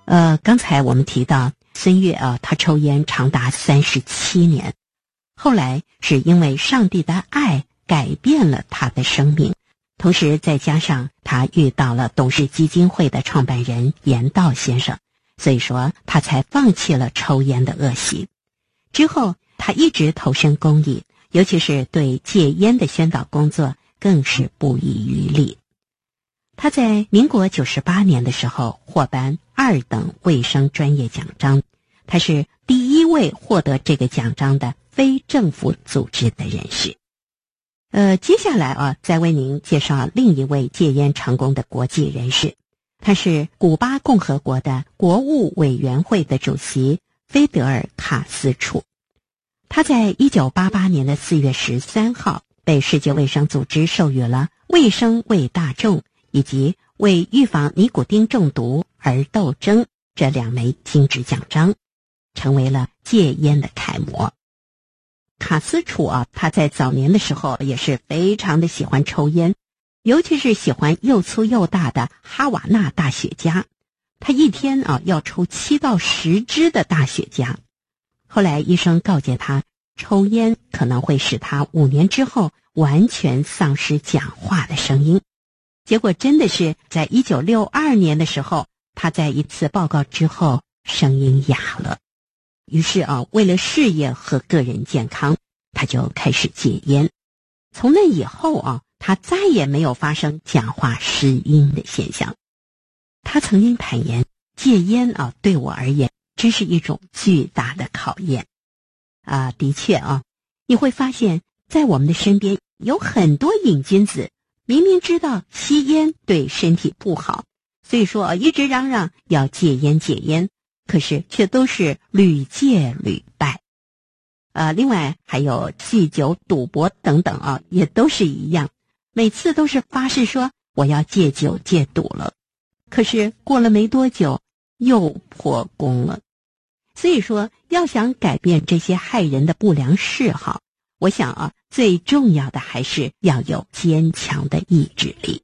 刚才我们提到孙悦他抽烟长达37年，后来是因为上帝的爱改变了他的生命，同时再加上他遇到了董事基金会的创办人严道先生，所以说他才放弃了抽烟的恶习。之后他一直投身公益，尤其是对戒烟的宣导工作更是不遗余力。他在民国98年的时候获颁2等卫生专业奖章，他是第一位获得这个奖章的非政府组织的人士。接下来再为您介绍另一位戒烟成功的国际人士，他是古巴共和国的国务委员会的主席菲德尔·卡斯楚。他在1988年的4月13号被世界卫生组织授予了卫生为大众以及为预防尼古丁中毒而斗争这2枚金质奖章，成为了戒烟的楷模。卡斯楚他在早年的时候也是非常的喜欢抽烟，尤其是喜欢又粗又大的哈瓦那大雪茄，他一天要抽7到10支的大雪茄。后来医生告诫他，抽烟可能会使他5年之后完全丧失讲话的声音。结果真的是在1962年的时候，他在一次报告之后声音哑了。于是为了事业和个人健康，他就开始戒烟。从那以后他再也没有发生讲话失音的现象。他曾经坦言，戒烟对我而言真是一种巨大的考验。的确你会发现在我们的身边有很多瘾君子，明明知道吸烟对身体不好，所以说一直嚷嚷要戒烟戒烟，可是却都是屡戒屡败。另外还有酗酒赌博等等也都是一样，每次都是发誓说我要戒酒戒赌了，可是过了没多久又破功了。所以说要想改变这些害人的不良嗜好，我想最重要的还是要有坚强的意志力。